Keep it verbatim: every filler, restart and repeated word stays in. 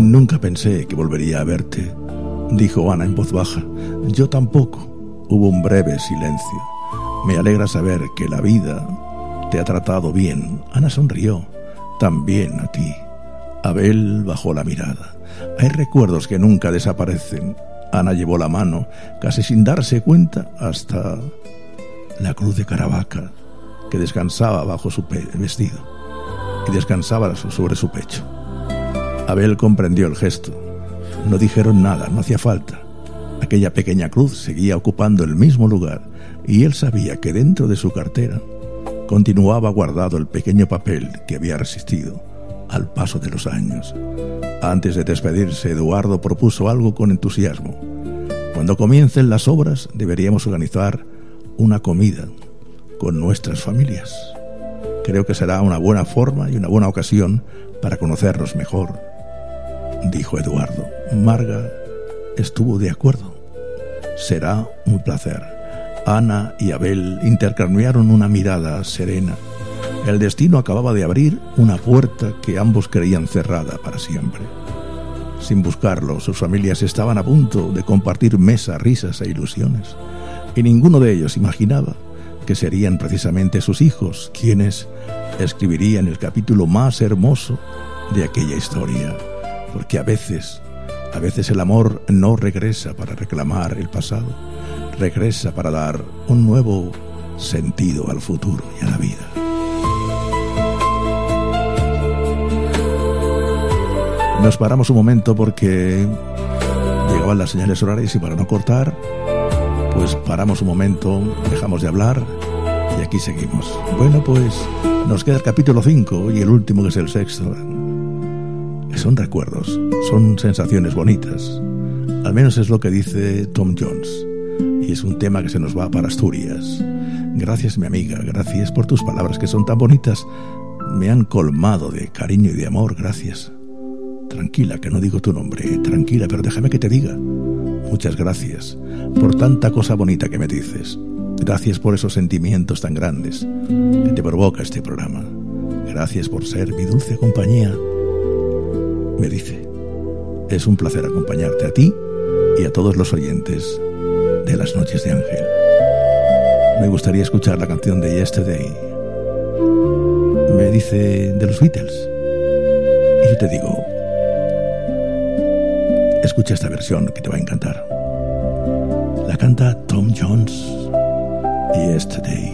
Nunca pensé que volvería a verte, dijo Ana en voz baja. Yo tampoco. Hubo un breve silencio. Me alegra saber que la vida te ha tratado bien. Ana sonrió. También a ti. Abel bajó la mirada. Hay recuerdos que nunca desaparecen. Ana llevó la mano, casi sin darse cuenta, hasta la cruz de Caravaca, que descansaba bajo su pe- vestido y descansaba sobre su pecho. Abel comprendió el gesto. No dijeron nada, no hacía falta. Aquella pequeña cruz seguía ocupando el mismo lugar, y él sabía que dentro de su cartera continuaba guardado el pequeño papel que había resistido al paso de los años. Antes de despedirse, Eduardo propuso algo con entusiasmo. Cuando comiencen las obras, deberíamos organizar una comida con nuestras familias. Creo que será una buena forma y una buena ocasión para conocernos mejor, dijo Eduardo. Marga estuvo de acuerdo. Será un placer. Ana y Abel intercambiaron una mirada serena. El destino acababa de abrir una puerta que ambos creían cerrada para siempre. Sin buscarlo, sus familias estaban a punto de compartir mesa, risas e ilusiones, y ninguno de ellos imaginaba que serían precisamente sus hijos quienes escribirían el capítulo más hermoso de aquella historia, porque a veces, a veces el amor no regresa para reclamar el pasado, regresa para dar un nuevo sentido al futuro y a la vida. Nos paramos un momento porque llegaban las señales horarias y para no cortar, pues paramos un momento, dejamos de hablar y aquí seguimos. Bueno, pues nos queda el capítulo cinco y el último, que es el sexto. Son recuerdos, son sensaciones bonitas. Al menos es lo que dice Tom Jones. Y es un tema que se nos va para Asturias. Gracias, mi amiga, gracias por tus palabras que son tan bonitas. Me han colmado de cariño y de amor, gracias. Tranquila, que no digo tu nombre, tranquila, pero déjame que te diga. Muchas gracias por tanta cosa bonita que me dices. Gracias por esos sentimientos tan grandes que te provoca este programa. Gracias por ser mi dulce compañía. Me dice, es un placer acompañarte a ti y a todos los oyentes de Las Noches de Ángel. Me gustaría escuchar la canción de Yesterday. Me dice de los Beatles. Y yo te digo, escucha esta versión que te va a encantar. La canta Tom Jones, Yesterday.